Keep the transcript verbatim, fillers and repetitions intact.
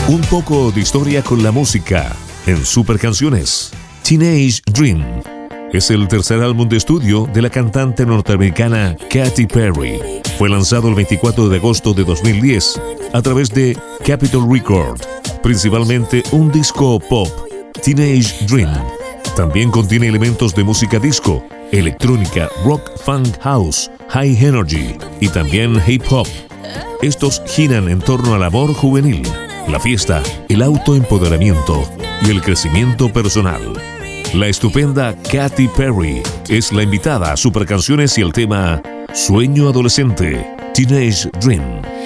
Un poco de historia con la música en Super Canciones. Teenage Dream es el tercer álbum de estudio de la cantante norteamericana Katy Perry. Fue lanzado el veinticuatro de agosto de dos mil diez a través de Capitol Records, principalmente un disco pop, Teenage Dream. También contiene elementos de música disco, electrónica, rock, funk, house, high energy y también hip hop. Estos giran en torno al amor juvenil, la fiesta, el autoempoderamiento y el crecimiento personal. La estupenda Katy Perry es la invitada a Super Canciones y el tema Sueño Adolescente, Teenage Dream.